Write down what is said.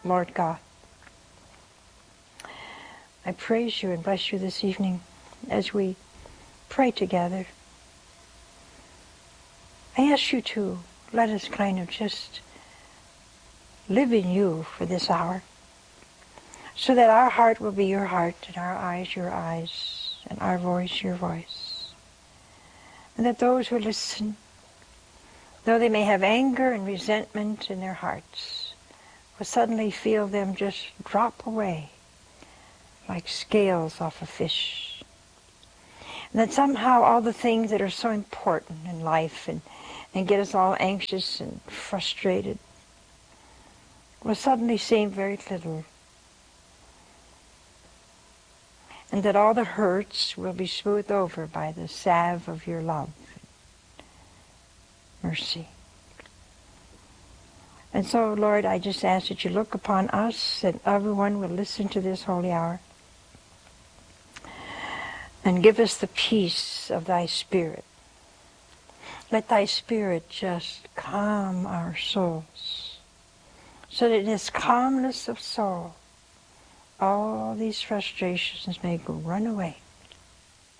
Lord God, I praise you and bless you this evening as we pray together. I ask you to let us kind of just live in you for this hour, so that our heart will be your heart, and our eyes your eyes, and our voice your voice. And that those who listen, though they may have anger and resentment in their hearts, will suddenly feel them just drop away like scales off a fish. And that somehow all the things that are so important in life and get us all anxious and frustrated will suddenly seem very little. And that all the hurts will be smoothed over by the salve of your love and mercy. And so, Lord, I just ask that you look upon us, and everyone will listen to this holy hour, and give us the peace of thy Spirit. Let thy Spirit just calm our souls, so that in this calmness of soul, all these frustrations may go run away.